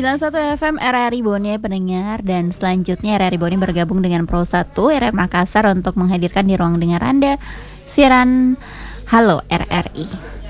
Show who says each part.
Speaker 1: 91 FM RRI Bone pendengar, dan selanjutnya RRI Bone bergabung dengan Pro 1 RRI Makassar untuk menghadirkan di ruang dengar Anda siaran Halo RRI.